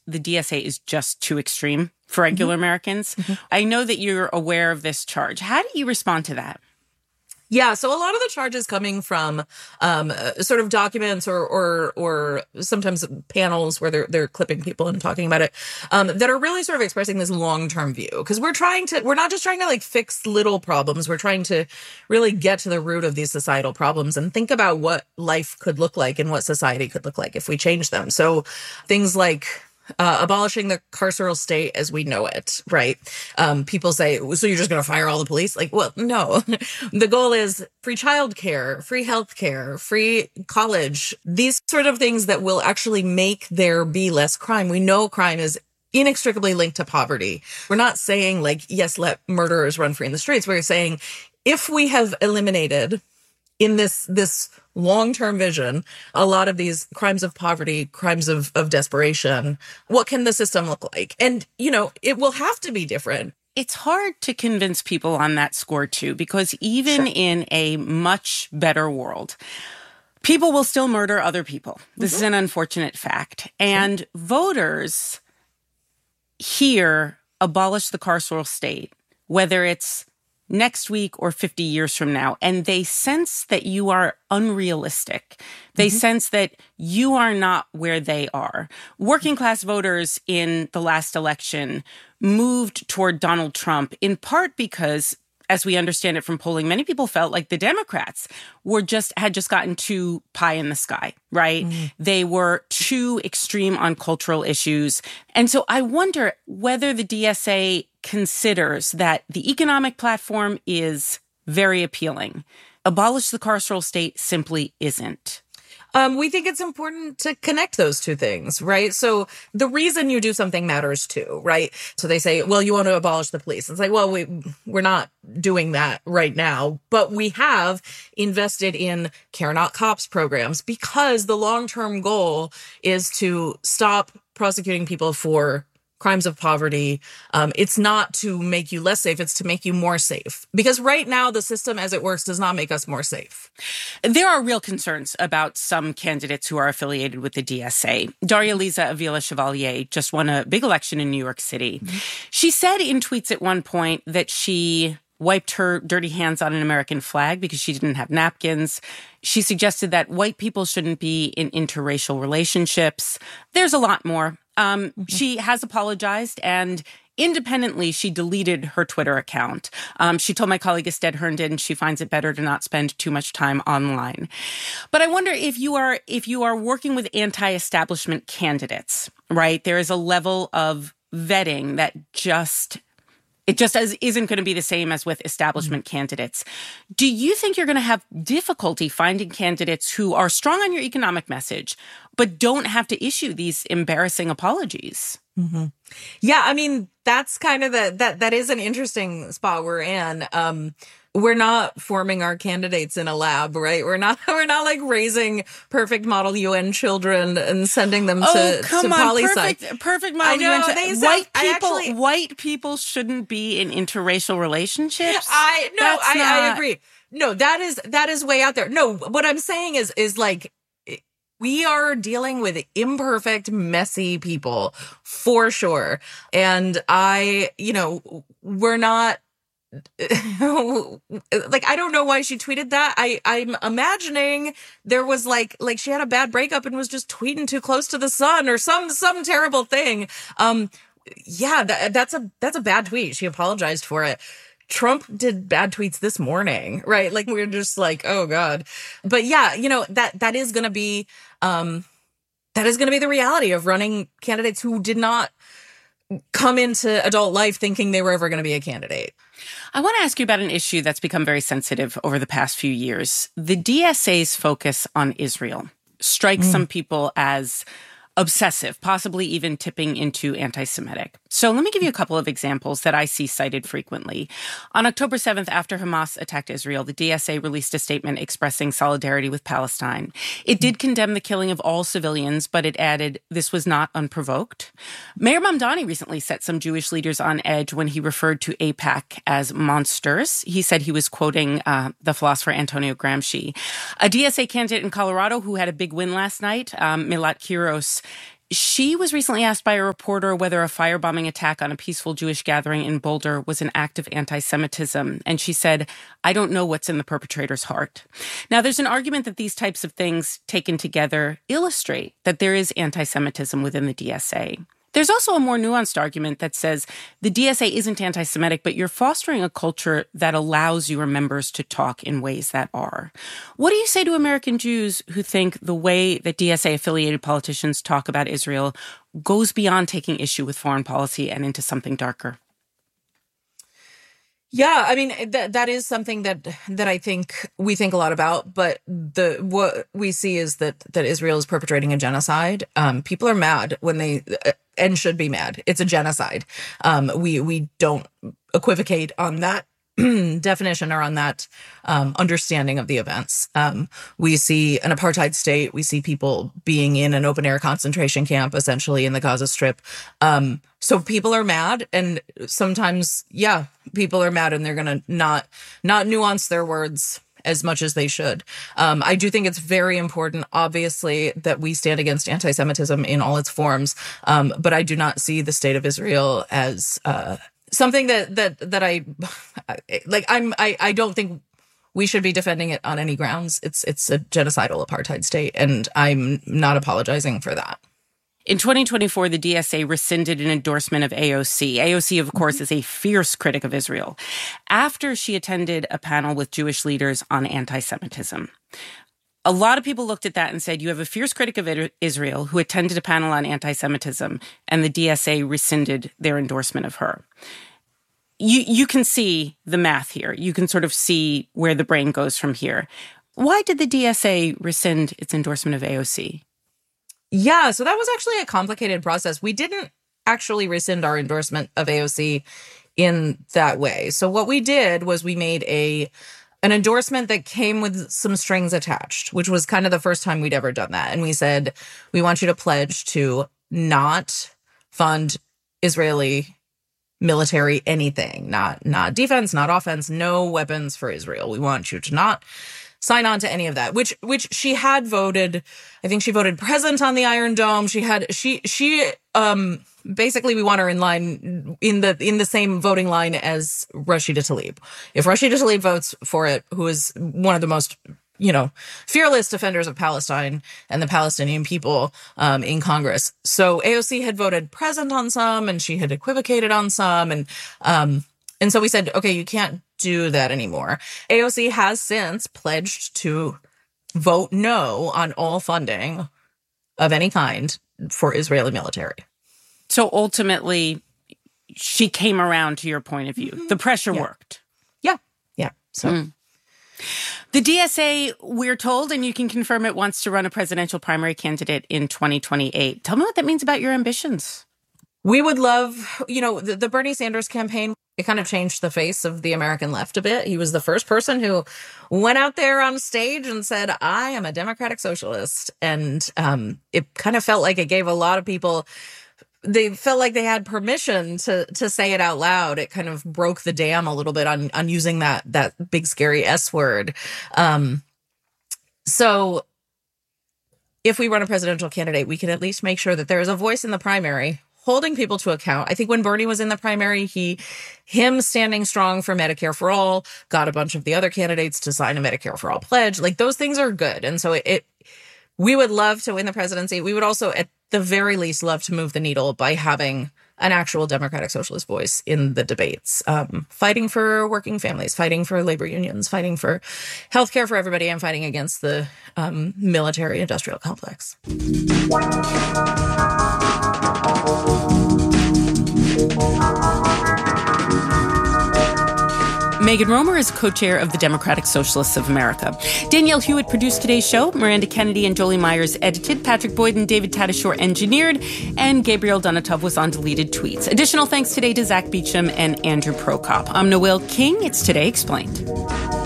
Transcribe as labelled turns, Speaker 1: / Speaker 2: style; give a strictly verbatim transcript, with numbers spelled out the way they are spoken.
Speaker 1: the D S A is just too extreme for regular mm-hmm. Americans. Mm-hmm. I know that you're aware of this charge. How do you respond to that?
Speaker 2: Yeah, so a lot of the charges coming from um, sort of documents or or or sometimes panels where they're they're clipping people and talking about it um, that are really sort of expressing this long-term view. Because we're trying to, we're not just trying to like fix little problems. We're trying to really get to the root of these societal problems and think about what life could look like and what society could look like if we change them. So things like Uh, abolishing the carceral state as we know it, right? Um, people say, so you're just going to fire all the police? Like, well, no. The goal is free childcare, free healthcare, free college, these sort of things that will actually make there be less crime. We know crime is inextricably linked to poverty. We're not saying like, yes, let murderers run free in the streets. We're saying if we have eliminated in this this long-term vision, a lot of these crimes of poverty, crimes of, of desperation, what can the system look like? And, you know, it will have to be different.
Speaker 1: It's hard to convince people on that score, too, because even sure. in a much better world, people will still murder other people. This mm-hmm. is an unfortunate fact. And mm-hmm. voters here abolish the carceral state, whether it's next week or fifty years from now, and they sense that you are unrealistic. They mm-hmm. sense that you are not where they are. Working class voters in the last election moved toward Donald Trump in part because, as we understand it from polling, many people felt like the Democrats were just had just gotten too pie in the sky, right? Mm. They were too extreme on cultural issues. And so I wonder whether the D S A considers that the economic platform is very appealing. Abolish the carceral state simply isn't.
Speaker 2: Um, we think it's important to connect those two things, right? So the reason you do something matters too, right? So they say, well, you want to abolish the police. It's like, well, we, we're not doing that right now, but we have invested in Care Not Cops programs because the long-term goal is to stop prosecuting people for crimes of poverty. Um, it's not to make you less safe. It's to make you more safe. Because right now, the system as it works does not make us more safe.
Speaker 1: There are real concerns about some candidates who are affiliated with the D S A. Daria-Liza Avila Chevalier just won a big election in New York City. Mm-hmm. She said in tweets at one point that she wiped her dirty hands on an American flag because she didn't have napkins. She suggested that white people shouldn't be in interracial relationships. There's a lot more. Um, mm-hmm. She has apologized, and independently, she deleted her Twitter account. Um, she told my colleague Ested Herndon she finds it better to not spend too much time online. But I wonder if you are if you are working with anti-establishment candidates, right? There is a level of vetting that just It just as, isn't going to be the same as with establishment mm-hmm. candidates. Do you think you're going to have difficulty finding candidates who are strong on your economic message, but don't have to issue these embarrassing apologies?
Speaker 2: Mm-hmm. Yeah, I mean, that's kind of the, that, that is an interesting spot we're in. Um, we're not forming our candidates in a lab, right? We're not, we're not like raising perfect model U N children and sending them to,
Speaker 1: oh, come
Speaker 2: to
Speaker 1: on.
Speaker 2: poli sci.
Speaker 1: Perfect, perfect model
Speaker 2: know,
Speaker 1: U N children. White people,
Speaker 2: actually,
Speaker 1: white people shouldn't be in interracial relationships.
Speaker 2: I, no, I,
Speaker 1: not...
Speaker 2: I agree. No, that is, that is way out there. No, what I'm saying is, is like, we are dealing with imperfect, messy people for sure. And I, you know, we're not, like, I don't know why she tweeted that. I, I'm imagining there was like, like she had a bad breakup and was just tweeting too close to the sun or some, some terrible thing. Um, yeah, that, that's a, that's a bad tweet. She apologized for it. Trump did bad tweets this morning, right? Like we're just like, oh God. But yeah, you know, that, that is going to be, um, that is going to be the reality of running candidates who did not come into adult life thinking they were ever going to be a candidate.
Speaker 1: I want to ask you about an issue that's become very sensitive over the past few years. The D S A's focus on Israel strikes mm. some people as obsessive, possibly even tipping into anti-Semitic. So let me give you a couple of examples that I see cited frequently. On October seventh, after Hamas attacked Israel, the D S A released a statement expressing solidarity with Palestine. It did condemn the killing of all civilians, but it added this was not unprovoked. Mayor Mamdani recently set some Jewish leaders on edge when he referred to AIPAC as monsters. He said he was quoting uh, the philosopher Antonio Gramsci. A D S A candidate in Colorado who had a big win last night, um, Milat Kiros, She was recently asked by a reporter whether a firebombing attack on a peaceful Jewish gathering in Boulder was an act of anti-Semitism. And she said, "I don't know what's in the perpetrator's heart." Now, there's an argument that these types of things taken together illustrate that there is anti-Semitism within the D S A. There's also a more nuanced argument that says the D S A isn't anti-Semitic, but you're fostering a culture that allows your members to talk in ways that are. What do you say to American Jews who think the way that D S A-affiliated politicians talk about Israel goes beyond taking issue with foreign policy and into something darker?
Speaker 2: Yeah, I mean, that that is something that that I think we think a lot about. But the what we see is that that Israel is perpetrating a genocide. Um, people are mad when they uh, and should be mad. It's a genocide. Um, we we don't equivocate on that definition or on that um, understanding of the events. Um, we see an apartheid state. We see people being in an open air concentration camp, essentially in the Gaza Strip. Um, so people are mad, and sometimes, yeah, people are mad, and they're going to not not nuance their words as much as they should. Um, I do think it's very important, obviously, that we stand against anti-Semitism in all its forms. Um, but I do not see the state of Israel as uh, something that that that I like. I'm I, I don't think we should be defending it on any grounds. It's it's a genocidal apartheid state, and I'm not apologizing for that.
Speaker 1: In twenty twenty-four, the D S A rescinded an endorsement of A O C. A O C, of course, is a fierce critic of Israel, after she attended a panel with Jewish leaders on anti-Semitism. A lot of people looked at that and said, you have a fierce critic of Israel who attended a panel on anti-Semitism, and the D S A rescinded their endorsement of her. You, you can see the math here. You can sort of see where the brain goes from here. Why did the D S A rescind its endorsement of A O C?
Speaker 2: Yeah, so that was actually a complicated process. We didn't actually rescind our endorsement of A O C in that way. So what we did was we made a an endorsement that came with some strings attached, which was kind of the first time we'd ever done that. And we said, we want you to pledge to not fund Israeli military anything, not not defense, not offense, no weapons for Israel. We want you to not sign on to any of that, which which she had voted. I think she voted present on the Iron Dome. She had she she um basically we want her in line in the in the same voting line as Rashida Tlaib. If Rashida Tlaib votes for it, who is one of the most, you know, fearless defenders of Palestine and the Palestinian people um, in Congress. So A O C had voted present on some, and she had equivocated on some, and um and so we said, okay, you can't do that anymore. A O C has since pledged to vote no on all funding of any kind for Israeli military.
Speaker 1: So ultimately, she came around to your point of view. Mm-hmm. The pressure
Speaker 2: yeah.
Speaker 1: worked.
Speaker 2: Yeah. Yeah. So
Speaker 1: mm. The D S A, we're told, and you can confirm it, wants to run a presidential primary candidate in twenty twenty-eight. Tell me what that means about your ambitions.
Speaker 2: We would love, you know, the, the Bernie Sanders campaign, it kind of changed the face of the American left a bit. He was the first person who went out there on stage and said, I am a democratic socialist. And um, it kind of felt like it gave a lot of people, they felt like they had permission to to say it out loud. It kind of broke the dam a little bit on, on using that, that big, scary S word. Um, so if we run a presidential candidate, we can at least make sure that there is a voice in the primary holding people to account. I think when Bernie was in the primary, he, him standing strong for Medicare for All, got a bunch of the other candidates to sign a Medicare for All pledge. Like, those things are good. And so it, it we would love to win the presidency. We would also, at the very least, love to move the needle by having an actual democratic socialist voice in the debates, um, fighting for working families, fighting for labor unions, fighting for healthcare for everybody, and fighting against the um, military industrial complex.
Speaker 1: Megan Romer is co-chair of the Democratic Socialists of America. Danielle Hewitt produced today's show. Miranda Kennedy and Jolie Myers edited. Patrick Boyd and David Tadashore engineered. And Gabriel Donatov was on deleted tweets. Additional thanks today to Zach Beecham and Andrew Prokop. I'm Noelle King. It's Today Explained.